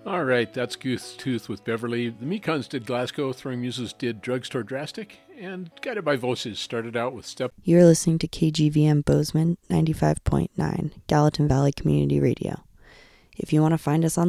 All right, that's Goose Tooth with Beverly. The Mekons did Glasgow, Throwing Muses did Drugstore Drastic, and Guided by Voices started out with Step. You're listening to KGVM Bozeman 95.9, Gallatin Valley Community Radio. If you want to find us on